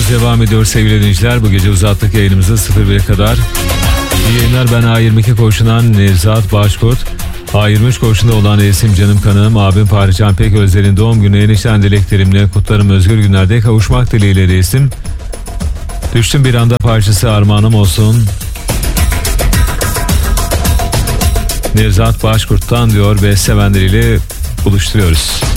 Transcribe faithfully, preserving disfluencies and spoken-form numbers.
yayınımız devam ediyor sevgili dinleyiciler. Bu gece uzattık yayınımızı sıfır bire kadar. İyi yayınlar, ben A yirmi iki koğuşundan Nevzat Başkurt. A yirmi üç koğuşunda olan reisim, canım kanım, abim Fahri Can Peközler'in doğum günü enişten dileklerimle kutlarım, özgür günlerde kavuşmak dileğiyle reisim. Düştüm bir anda parçası armağanım olsun. Nevzat Başkurt'tan diyor ve sevenleriyle buluşturuyoruz.